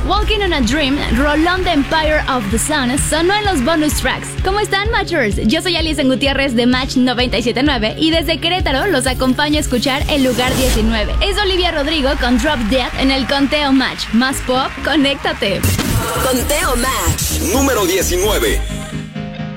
Walking on a Dream, Rolón de Empire of the Sun sonó en los bonus tracks. ¿Cómo están, Matchers? Yo soy Alison Gutiérrez de Match 97.9 y desde Querétaro los acompaño a escuchar el lugar 19. Es Olivia Rodrigo con Drop Dead en el Conteo Match. Más pop, conéctate. Conteo Match. Número 19.